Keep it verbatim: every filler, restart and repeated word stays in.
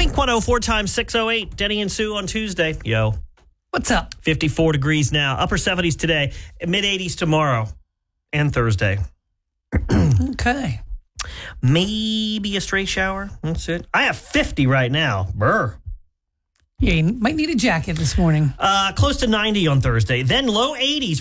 Wink one oh four times six oh eight. Denny and Sue on Tuesday. Yo. What's up? fifty-four degrees now. Upper seventies today. Mid eighties tomorrow and Thursday. Okay. Maybe a stray shower. That's it. I have fifty right now. Brr. Yeah, you might need a jacket this morning. Uh, close to ninety on Thursday. Then low eighties.